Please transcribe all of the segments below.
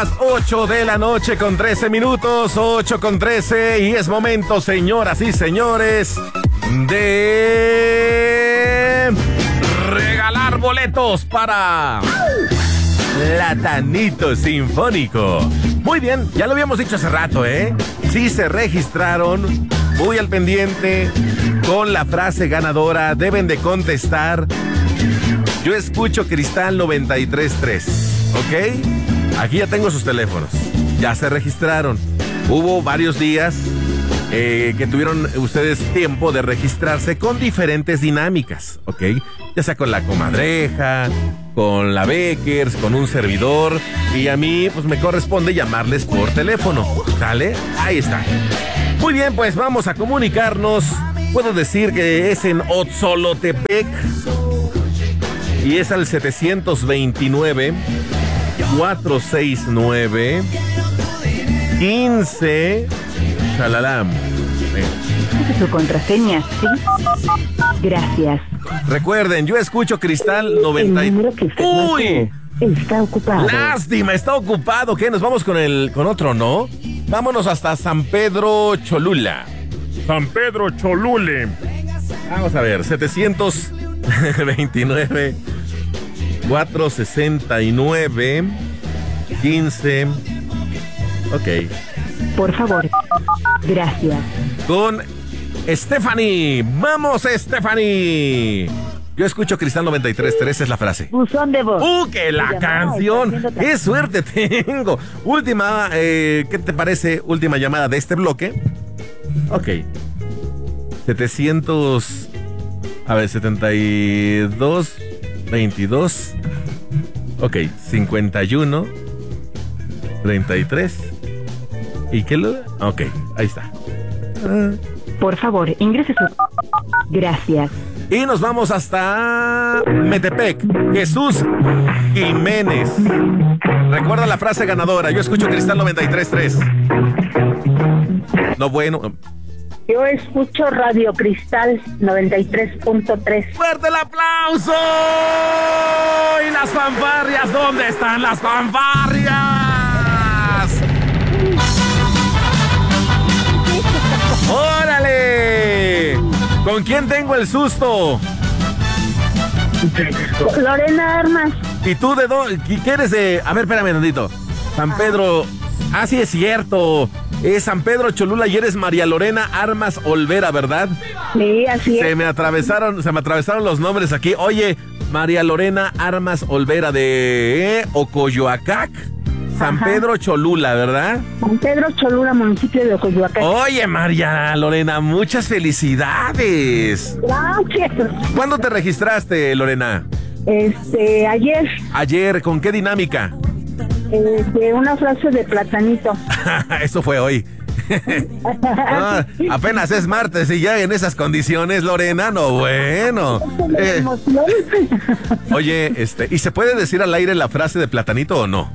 las 8 de la noche con 13 minutos, 8 con 13, y es momento, señoras y señores, de regalar boletos para Platanito Sinfónico. Muy bien, ya lo habíamos dicho hace rato, ¿eh? Sí se registraron, muy al pendiente, con la frase ganadora, deben de contestar: yo escucho Cristal 93.3, ¿ok? Aquí ya tengo sus teléfonos, ya se registraron. Hubo varios días que tuvieron ustedes tiempo de registrarse con diferentes dinámicas, ¿ok? Ya sea con la comadreja, con la Beckers, con un servidor, y a mí pues me corresponde llamarles por teléfono, ¿sale? Ahí está. Muy bien, pues vamos a comunicarnos. Puedo decir que es en Otzolotepec y es al 729-469-15. Shalalam. Su contraseña, ¿sí? Gracias. Recuerden, yo escucho Cristal 90. El número que usted ¡Uy! Está ocupado. Lástima, está ocupado. ¿Qué? Nos vamos con otro, ¿no? Vámonos hasta San Pedro Cholula. San Pedro Cholule. Vamos a ver, 729 469 15. Ok. Por favor. Gracias. Con Stephanie. ¡Vamos, Stephanie! Yo escucho Cristal 93.3, es la frase. Buzón de voz. ¡Que la canción! ¡Qué suerte tengo! Última, ¿qué te parece? Última llamada de este bloque. Ok. 72, 22. Ok, 51, 33. ¿Y qué lo...? Ok, ahí está. Por favor, ingrese su... Gracias. Y nos vamos hasta Metepec. Jesús Jiménez. Recuerda la frase ganadora. Yo escucho Cristal 93.3. No, bueno. Yo escucho Radio Cristal 93.3. ¡Fuerte el aplauso! ¿Y las fanfarrias? ¿Dónde están las fanfarrias? ¡Órale! ¿Con quién tengo el susto? Lorena Armas. ¿Y tú de dónde? ¿Qué eres de...? A ver, espérame tantito. San Pedro... Ah, sí, es cierto. Es San Pedro Cholula y eres María Lorena Armas Olvera, ¿verdad? Sí, así es. Se me atravesaron los nombres aquí. Oye, María Lorena Armas Olvera de Ocoyoacac, San Pedro Cholula, ¿verdad? San Pedro Cholula, municipio de Ocoyoacac. Oye, María Lorena, muchas felicidades. Gracias. ¿Cuándo te registraste, Lorena? Ayer. Ayer, ¿con qué dinámica? Una frase de Platanito. Eso fue hoy. No, apenas es martes y ya en esas condiciones, Lorena, no, bueno. Oye, ¿y se puede decir al aire la frase de Platanito o no?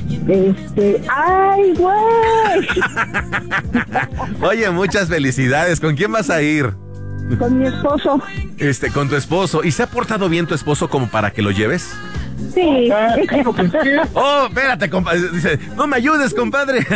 ¡Ay, güey! Oye, muchas felicidades. ¿Con quién vas a ir? Con mi esposo. Con tu esposo. ¿Y se ha portado bien tu esposo como para que lo lleves? Sí. Oh, espérate, compadre. Dice, no me ayudes, compadre.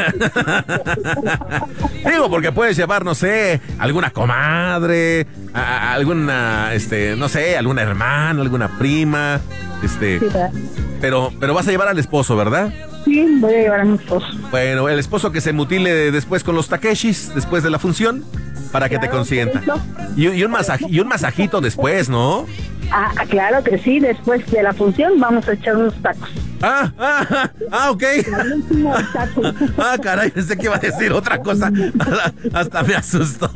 Digo, porque puedes llevar, no sé, alguna comadre, alguna, no sé, alguna hermana, alguna prima, Sí, pero vas a llevar al esposo, ¿verdad? Sí, voy a llevar a mi esposo. Bueno, el esposo que se mutile después con los Takeshis, después de la función, para que te consienta. Y un masajito después, ¿no? Claro que sí, después de la función vamos a echar unos tacos. Ok. Caray, pensé que iba a decir otra cosa. Hasta me asustó.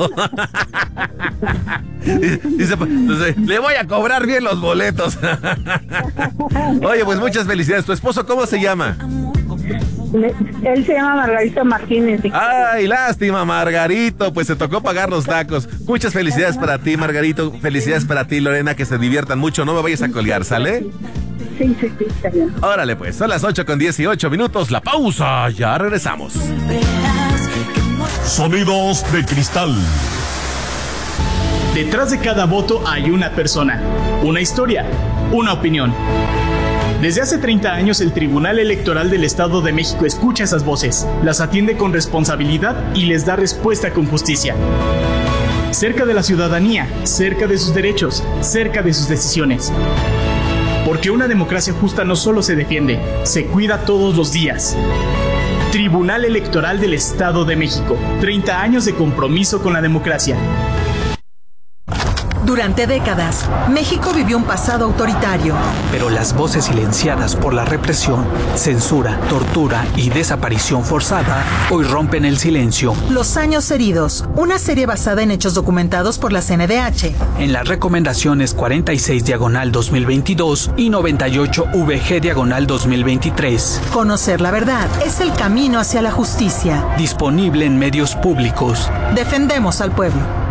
Dice, le voy a cobrar bien los boletos. Oye, pues muchas felicidades. ¿Tu esposo cómo se llama? Él se llama Margarito Martínez. Ay, lástima, Margarito, pues se tocó pagar los tacos. Muchas felicidades para ti, Margarito. Felicidades para ti, Lorena, que se diviertan mucho. No me vayas a colgar, ¿sale? Sí, está bien. Órale, pues, son las 8:18. La pausa, ya regresamos. Sonidos de Cristal. Detrás de cada voto hay una persona, una historia, una opinión. Desde hace 30 años el Tribunal Electoral del Estado de México escucha esas voces, las atiende con responsabilidad y les da respuesta con justicia. Cerca de la ciudadanía, cerca de sus derechos, cerca de sus decisiones. Porque una democracia justa no solo se defiende, se cuida todos los días. Tribunal Electoral del Estado de México. 30 años de compromiso con la democracia. Durante décadas, México vivió un pasado autoritario. Pero las voces silenciadas por la represión, censura, tortura y desaparición forzada hoy rompen el silencio. Los años heridos, una serie basada en hechos documentados por la CNDH. En las recomendaciones 46/2022 y 98/VG/2023. Conocer la verdad es el camino hacia la justicia. Disponible en medios públicos. Defendemos al pueblo.